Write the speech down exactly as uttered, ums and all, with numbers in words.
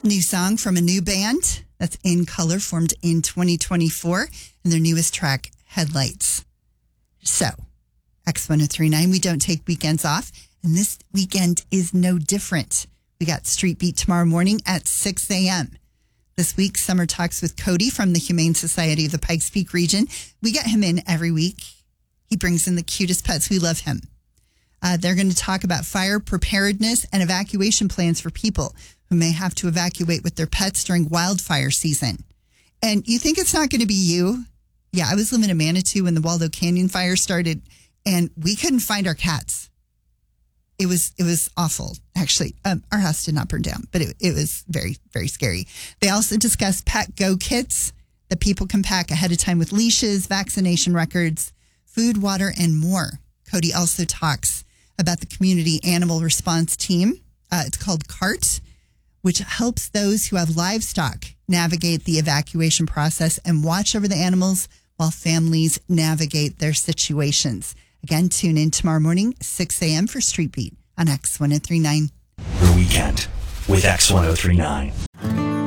New song from a new band that's In Color, formed in twenty twenty-four, and their newest track, Headlights. So, X one oh three point nine, we don't take weekends off, and this weekend is no different. We got Street Beat tomorrow morning at six a.m. This week, Summer Talks with Cody from the Humane Society of the Pikes Peak region. We get him in every week. He brings in the cutest pets. We love him. Uh, they're going to talk about fire preparedness and evacuation plans for people who may have to evacuate with their pets during wildfire season. And you think it's not going to be you? Yeah, I was living in Manitou when the Waldo Canyon fire started, and we couldn't find our cats. It was it was awful, actually. Um, our house did not burn down, but it, it was very, very scary. They also discuss Pet Go kits that people can pack ahead of time with leashes, vaccination records, food, water, and more. Cody also talks about the community animal response team. Uh, it's called CART, which helps those who have livestock navigate the evacuation process and watch over the animals while families navigate their situations. Again, tune in tomorrow morning, six a.m. for Street Beat on X one oh three point nine. The Weekend with X one oh three point nine.